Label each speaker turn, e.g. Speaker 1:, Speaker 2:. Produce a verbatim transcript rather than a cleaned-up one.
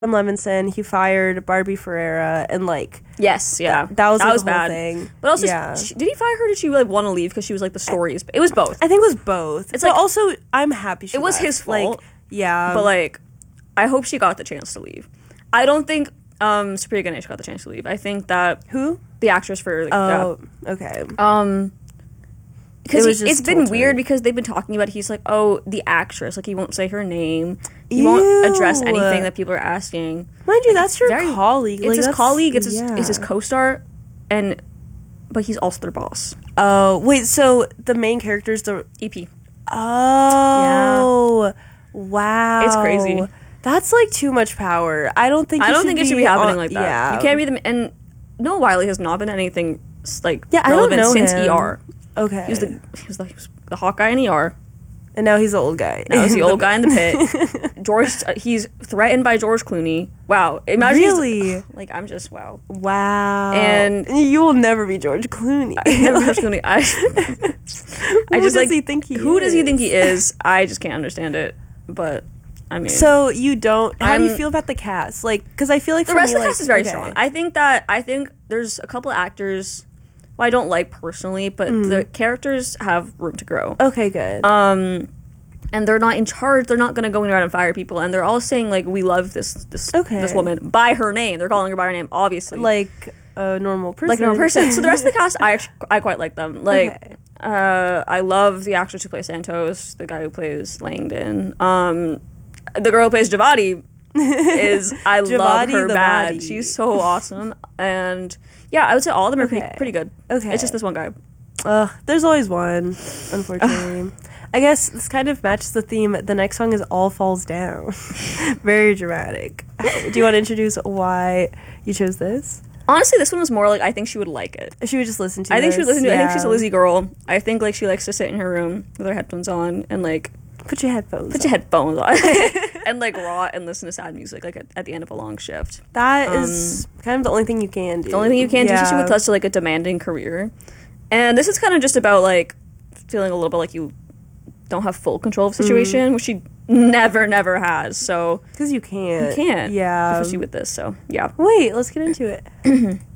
Speaker 1: Levinson, he fired Barbie Ferreira, and like
Speaker 2: yes, yeah,
Speaker 1: that, that was,
Speaker 2: that
Speaker 1: like,
Speaker 2: was
Speaker 1: the whole
Speaker 2: bad.
Speaker 1: thing.
Speaker 2: But also,
Speaker 1: yeah.
Speaker 2: she, did he fire her? Or did she like want to leave because she was like the stories? It was both.
Speaker 1: I think it was both.
Speaker 2: It's
Speaker 1: but
Speaker 2: like
Speaker 1: also, I'm happy she
Speaker 2: it was
Speaker 1: left.
Speaker 2: his fault.
Speaker 1: Like, yeah,
Speaker 2: but like, I hope she got the chance to leave. I don't think um Supriya Ganesh got the chance to leave. I think that
Speaker 1: who
Speaker 2: the actress for like,
Speaker 1: oh
Speaker 2: that,
Speaker 1: okay
Speaker 2: um. Because
Speaker 1: it
Speaker 2: it's been weird
Speaker 1: her.
Speaker 2: because they've been talking about he's like, oh, the actress. Like, he won't say her name. He Ew. won't address anything that people are asking.
Speaker 1: Mind you,
Speaker 2: like,
Speaker 1: that's your
Speaker 2: very,
Speaker 1: colleague.
Speaker 2: It's
Speaker 1: like,
Speaker 2: his colleague. It's
Speaker 1: yeah.
Speaker 2: his, it's his co-star. And, but he's also their boss.
Speaker 1: Oh, wait, so the main character's the...
Speaker 2: E P.
Speaker 1: Oh. Yeah. Wow.
Speaker 2: It's crazy.
Speaker 1: That's, like, too much power. I don't think
Speaker 2: I don't think it should be happening
Speaker 1: on,
Speaker 2: like that.
Speaker 1: Yeah.
Speaker 2: You can't be the... And Noah Wiley has not been anything, like,
Speaker 1: yeah,
Speaker 2: relevant
Speaker 1: I don't know
Speaker 2: since
Speaker 1: him.
Speaker 2: E R.
Speaker 1: Okay.
Speaker 2: He was, the, he, was the, he was the hot guy in E R.
Speaker 1: And now he's the old guy.
Speaker 2: Now he's the old guy in the pit. George, uh, he's threatened by George Clooney. Wow. Imagine
Speaker 1: really?
Speaker 2: Like, I'm just, wow.
Speaker 1: Wow.
Speaker 2: And
Speaker 1: you will never be George Clooney.
Speaker 2: I never George Clooney. I,
Speaker 1: who
Speaker 2: I just,
Speaker 1: does
Speaker 2: like,
Speaker 1: he think he
Speaker 2: Who
Speaker 1: is?
Speaker 2: does he think he is? I just can't understand it. But, I mean.
Speaker 1: So, you don't, how
Speaker 2: I'm,
Speaker 1: do you feel about the cast? Like, because I feel like
Speaker 2: the rest
Speaker 1: me,
Speaker 2: of the
Speaker 1: like,
Speaker 2: cast is very
Speaker 1: okay.
Speaker 2: strong. I think that, I think there's a couple of actors... Well, I don't like personally, but mm. the characters have room to grow.
Speaker 1: Okay, good.
Speaker 2: Um, and they're not in charge. They're not going to go around and fire people. And they're all saying like, "We love this this
Speaker 1: okay.
Speaker 2: this woman by her name." They're calling her by her name, obviously,
Speaker 1: like a normal person.
Speaker 2: like a normal person. So the rest of the cast, I actually, I quite like them. Like,
Speaker 1: okay.
Speaker 2: uh, I love the actress who plays Santos, the guy who plays Langdon. Um, the girl who plays Javadi is I love her bad. Body. She's so awesome and. Yeah, I would say all of them are okay. pretty, pretty good.
Speaker 1: Okay.
Speaker 2: It's just this one guy.
Speaker 1: Uh, there's always one, unfortunately. I guess this kind of matches the theme. The next song is All Falls Down. Very dramatic. Do you want to introduce why you chose this?
Speaker 2: Honestly, this one was more like, I think she would like it.
Speaker 1: She would just listen to
Speaker 2: I
Speaker 1: this.
Speaker 2: think she would listen to
Speaker 1: yeah.
Speaker 2: it. I think she's a Lizzie girl. I think, like, she likes to sit in her room with her headphones on and, like...
Speaker 1: Put your headphones
Speaker 2: Put
Speaker 1: on.
Speaker 2: your headphones on. And, like, rot and listen to sad music, like, at, at the end of a long shift.
Speaker 1: That
Speaker 2: um,
Speaker 1: is kind of the only thing you can do.
Speaker 2: The only thing you can
Speaker 1: yeah.
Speaker 2: do, especially with such, like, a demanding career. And this is kind of just about, like, feeling a little bit like you don't have full control of the situation, mm. which she never, never has, so...
Speaker 1: Because you can't.
Speaker 2: You can't.
Speaker 1: Yeah.
Speaker 2: Especially with this, so, yeah.
Speaker 1: Wait, let's get into it.